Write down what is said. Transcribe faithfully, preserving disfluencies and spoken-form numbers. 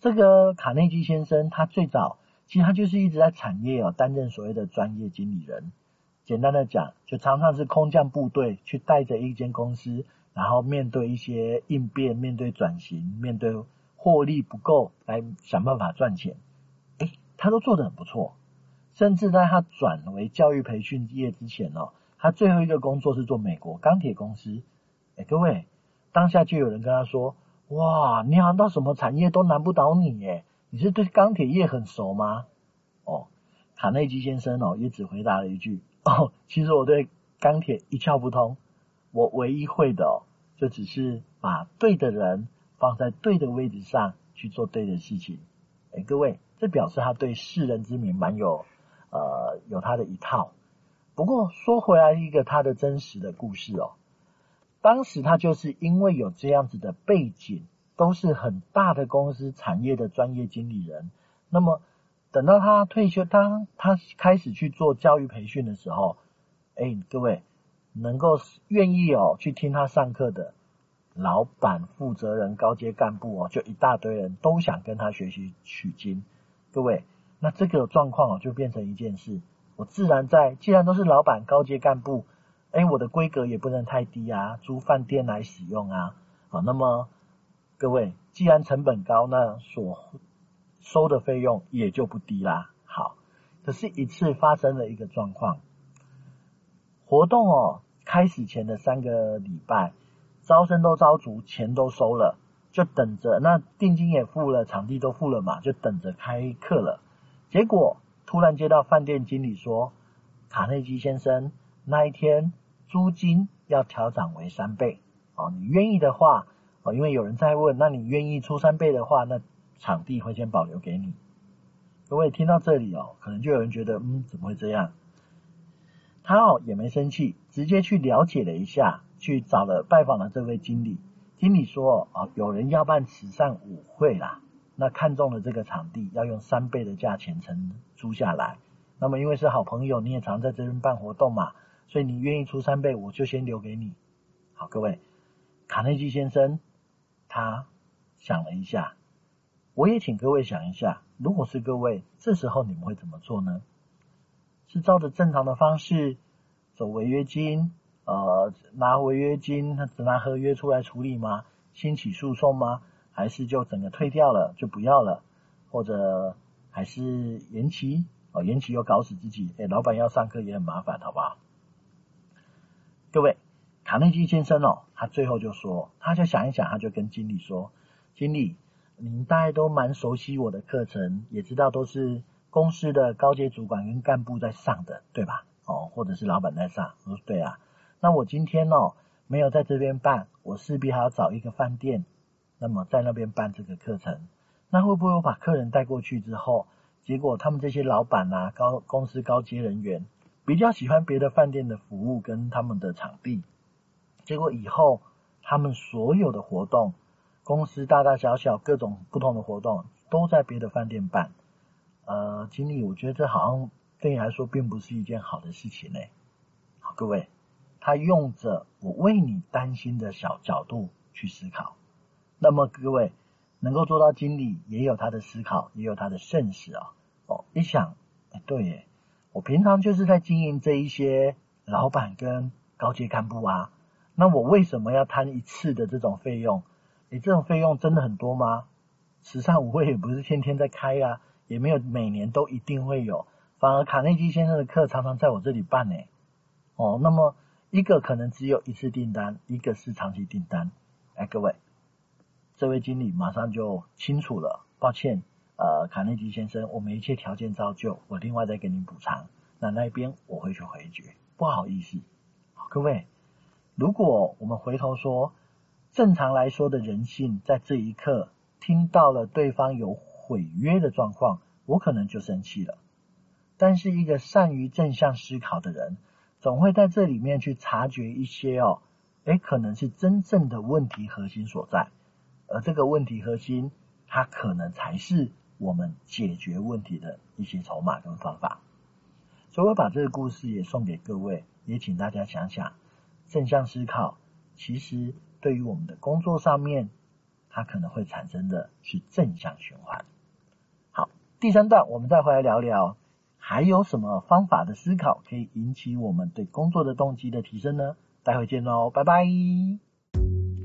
这个卡内基先生他最早其实他就是一直在产业哦担任所谓的专业经理人。简单的讲，就常常是空降部队去带着一间公司，然后面对一些应变，面对转型，面对获利不够，来想办法赚钱。诶，他都做得很不错。甚至在他转为教育培训业之前哦，他最后一个工作是做美国钢铁公司。诶，各位，当下就有人跟他说，哇，你好像到什么产业都难不倒你耶，你是对钢铁业很熟吗？哦，卡内基先生哦也只回答了一句，哦，其实我对钢铁一窍不通，我唯一会的哦，就只是把对的人放在对的位置上去做对的事情。诶，各位，这表示他对世人之名蛮有呃有他的一套。不过说回来一个他的真实的故事哦，当时他就是因为有这样子的背景，都是很大的公司产业的专业经理人，那么等到他退休，当他开始去做教育培训的时候，哎，各位能够愿意哦去听他上课的老板、负责人、高阶干部哦，就一大堆人都想跟他学习取经。各位，那这个状况哦就变成一件事，我自然在既然都是老板、高阶干部，哎，我的规格也不能太低啊，租饭店来使用啊。好，那么各位，既然成本高，那所收的费用也就不低啦。好，可是一次发生了一个状况，活动哦开始前的三个礼拜，招生都招足，钱都收了，就等着，那定金也付了，场地都付了嘛，就等着开课了。结果突然接到饭店经理说，卡内基先生，那一天租金要调涨为三倍哦，你愿意的话哦，因为有人在问，那你愿意出三倍的话，那场地会先保留给你。各位听到这里哦，可能就有人觉得，嗯，怎么会这样？他哦也没生气，直接去了解了一下，去找了拜访了这位经理。经理说，哦，有人要办慈善舞会啦，那看中了这个场地，要用三倍的价钱承租下来。那么因为是好朋友，你也常在这边办活动嘛，所以你愿意出三倍，我就先留给你。好，各位，卡内基先生他想了一下，我也请各位想一下，如果是各位，这时候你们会怎么做呢？是照着正常的方式走违约金，呃，拿违约金，拿合约出来处理吗？兴起诉讼吗？还是就整个退掉了，就不要了？或者还是延期？哦，延期又搞死自己，诶，老板要上课也很麻烦，好不好？各位，卡内基先生哦，他最后就说，他就想一想，他就跟经理说，经理，您大概都蛮熟悉我的课程，也知道都是公司的高阶主管跟干部在上的，对吧？哦，或者是老板在上。我说对啊，那我今天哦没有在这边办，我势必还要找一个饭店，那么在那边办这个课程。那会不会我把客人带过去之后，结果他们这些老板啊、高公司高阶人员比较喜欢别的饭店的服务跟他们的场地，结果以后他们所有的活动，公司大大小小各种不同的活动都在别的饭店办。呃，经理，我觉得这好像对你来说并不是一件好的事情呢。好，各位，他用着我为你担心的小角度去思考。那么各位能够做到经理，也有他的思考，也有他的慎思啊。哦，一想，哎，对耶，我平常就是在经营这一些老板跟高阶干部啊，那我为什么要摊一次的这种费用？诶，这种费用真的很多吗？慈善舞会也不是天天在开啊，也没有每年都一定会有，反而卡内基先生的课常常在我这里办呢。哦，那么一个可能只有一次订单，一个是长期订单。哎，各位，这位经理马上就清楚了，抱歉，呃，卡内基先生，我们一切条件照旧，我另外再给您补偿。那那边我会去回绝，不好意思。好，各位，如果我们回头说，正常来说的人性，在这一刻听到了对方有毁约的状况，我可能就生气了。但是一个善于正向思考的人，总会在这里面去察觉一些哦，诶，可能是真正的问题核心所在，而这个问题核心，它可能才是我们解决问题的一些筹码跟方法。所以我把这个故事也送给各位，也请大家想想，正向思考其实对于我们的工作上面它可能会产生的是正向循环。好，第三段我们再回来聊聊，还有什么方法的思考可以引起我们对工作的动机的提升呢？待会见喽，拜拜。